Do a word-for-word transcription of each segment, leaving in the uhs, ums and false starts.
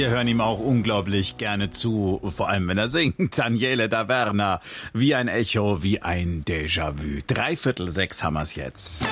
Wir hören ihm auch unglaublich gerne zu, vor allem wenn er singt. Daniele Daverna, wie ein Echo, wie ein Déjà-vu. Dreiviertel sechs haben wir's jetzt.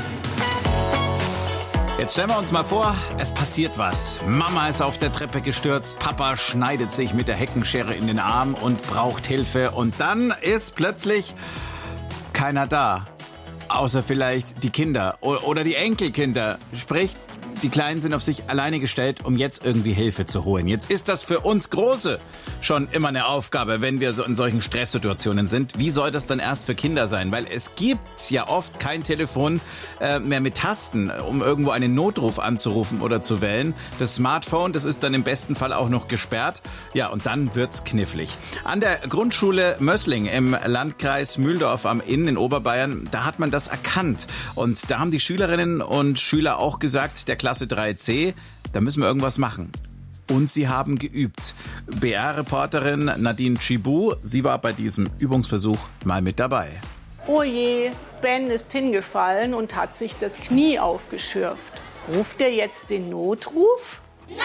Jetzt stellen wir uns mal vor, es passiert was. Mama ist auf der Treppe gestürzt, Papa schneidet sich mit der Heckenschere in den Arm und braucht Hilfe. Und dann ist plötzlich keiner da. Außer vielleicht die Kinder oder die Enkelkinder. Sprich, die Kleinen sind auf sich alleine gestellt, um jetzt irgendwie Hilfe zu holen. Jetzt ist das für uns Große schon immer eine Aufgabe, wenn wir so in solchen Stresssituationen sind. Wie soll das dann erst für Kinder sein? Weil es gibt ja oft kein Telefon äh, mehr mit Tasten, um irgendwo einen Notruf anzurufen oder zu wählen. Das Smartphone, das ist dann im besten Fall auch noch gesperrt. Ja, und dann wird's knifflig. An der Grundschule Mössling im Landkreis Mühldorf am Inn in Oberbayern, da hat man das erkannt. Und da haben die Schülerinnen und Schüler auch gesagt, der Klasse drei C, da müssen wir irgendwas machen. Und sie haben geübt. B R-Reporterin Nadine Chibou, sie war bei diesem Übungsversuch mal mit dabei. Oh je, Ben ist hingefallen und hat sich das Knie aufgeschürft. Ruft er jetzt den Notruf? Nein!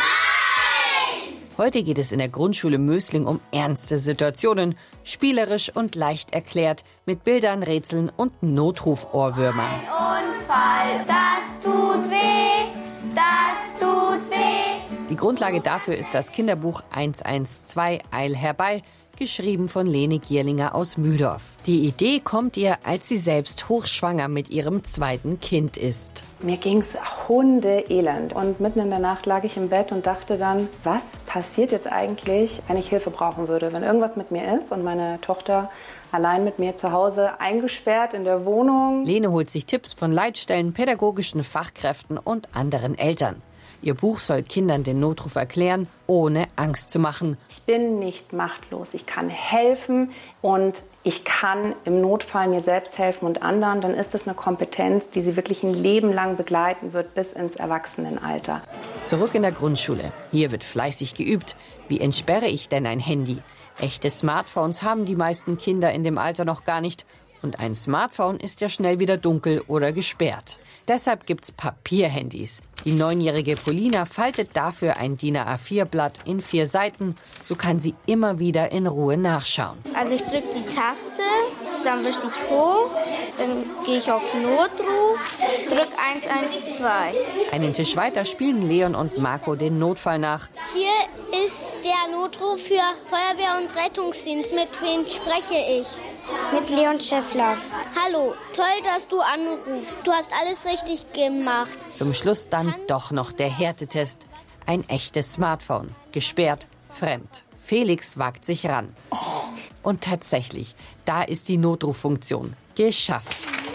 Heute geht es in der Grundschule Mössling um ernste Situationen, spielerisch und leicht erklärt, mit Bildern, Rätseln und Notrufohrwürmern. Ein Unfall, das tut weh, das tut weh. Die Grundlage dafür ist das Kinderbuch eins eins zwei Eil herbei, geschrieben von Lene Gierlinger aus Mühldorf. Die Idee kommt ihr, als sie selbst hochschwanger mit ihrem zweiten Kind ist. Mir ging's hundeelend und mitten in der Nacht lag ich im Bett und dachte dann, was passiert jetzt eigentlich, wenn ich Hilfe brauchen würde, wenn irgendwas mit mir ist und meine Tochter allein mit mir zu Hause eingesperrt in der Wohnung. Lene holt sich Tipps von Leitstellen, pädagogischen Fachkräften und anderen Eltern. Ihr Buch soll Kindern den Notruf erklären, ohne Angst zu machen. Ich bin nicht machtlos. Ich kann helfen und ich kann im Notfall mir selbst helfen und anderen. Dann ist es eine Kompetenz, die sie wirklich ein Leben lang begleiten wird, bis ins Erwachsenenalter. Zurück in der Grundschule. Hier wird fleißig geübt. Wie entsperre ich denn ein Handy? Echte Smartphones haben die meisten Kinder in dem Alter noch gar nicht. Und ein Smartphone ist ja schnell wieder dunkel oder gesperrt. Deshalb gibt's Papierhandys. Die neunjährige Polina faltet dafür ein D I N A vier Blatt in vier Seiten. So kann sie immer wieder in Ruhe nachschauen. Also ich drücke die Taste, dann wische ich hoch, dann gehe ich auf Notruf, drücke eins eins zwei. Einen Tisch weiter spielen Leon und Marco den Notfall nach. Hier ist der Notruf für Feuerwehr und Rettungsdienst. Mit wem spreche ich? Mit Leon Schäffler. Hallo, toll, dass du anrufst. Du hast alles richtig gemacht. Zum Schluss dann doch noch der Härtetest. Ein echtes Smartphone. Gesperrt, fremd. Felix wagt sich ran. Und tatsächlich, da ist die Notruffunktion. Geschafft.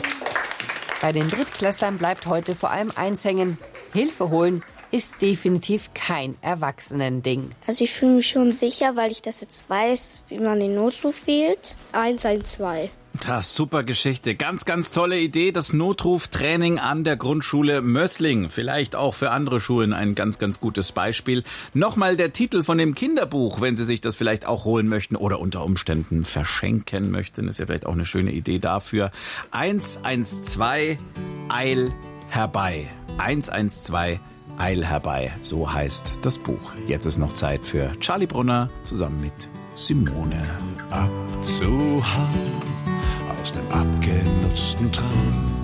Bei den Drittklässlern bleibt heute vor allem eins hängen. Hilfe holen ist definitiv kein Erwachsenending. Also ich fühle mich schon sicher, weil ich das jetzt weiß, wie man den Notruf wählt. eins eins zwei. Ja, super Geschichte. Ganz, ganz tolle Idee. Das Notruftraining an der Grundschule Mössling. Vielleicht auch für andere Schulen ein ganz, ganz gutes Beispiel. Nochmal der Titel von dem Kinderbuch, wenn Sie sich das vielleicht auch holen möchten oder unter Umständen verschenken möchten. Ist ja vielleicht auch eine schöne Idee dafür. eins eins zwei Eil herbei. eins eins zwei Eil herbei. So heißt das Buch. Jetzt ist noch Zeit für Charlie Brunner zusammen mit Simone. Abzuhauen aus nem abgenutzten Traum.